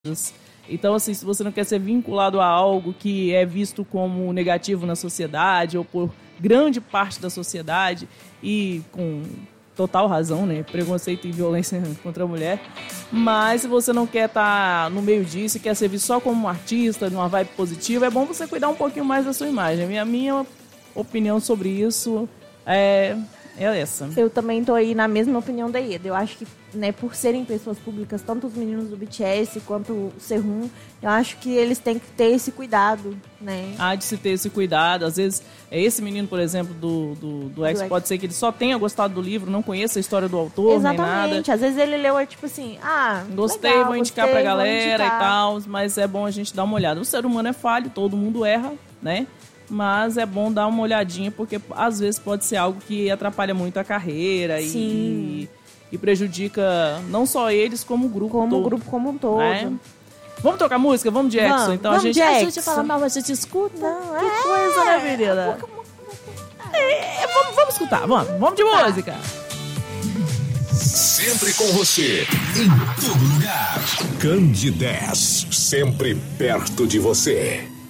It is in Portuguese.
Então, assim, se você não quer ser vinculado a algo que é visto como negativo na sociedade ou por grande parte da sociedade e com total razão, né? Preconceito e violência contra a mulher. Mas se você não quer estar no meio disso e quer ser visto só como um artista, numa vibe positiva, é bom você cuidar um pouquinho mais da sua imagem. A minha opinião sobre isso é essa. Eu também tô aí na mesma opinião da Ieda. Eu acho que, né, por serem pessoas públicas, tanto os meninos do BTS quanto o Sehun, eu acho que eles têm que ter esse cuidado, né? Há de se ter esse cuidado. Às vezes, esse menino, por exemplo, do X, pode ser que ele só tenha gostado do livro, não conheça a história do autor, exatamente. Nem nada. Às vezes ele leu, tipo assim, gostei, legal, vou indicar pra galera e tal, mas é bom a gente dar uma olhada. O ser humano é falho, todo mundo erra, né? Mas é bom dar uma olhadinha, porque às vezes pode ser algo que atrapalha muito a carreira e prejudica não só eles, como o grupo todo. Como o grupo como um todo. Né? Vamos tocar música? Vamos, Jackson? Então vamos, a gente fala mal, mas a gente escuta. Não, que coisa, né, menina? Vamos escutar, vamos de música. Sempre com você, em todo lugar. Candidez, sempre perto de você.